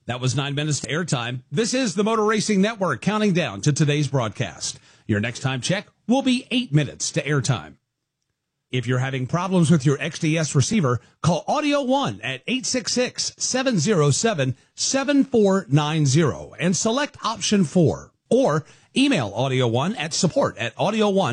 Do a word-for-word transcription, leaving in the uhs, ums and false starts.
That was nine minutes to airtime. This is the Motor Racing Network counting down to today's broadcast. Your next time check will be eight minutes to airtime. If you're having problems with your X D S receiver, call Audio One at eight six six, seven zero seven, seven four nine zero and select option four. Or email Audio One at support at audio one.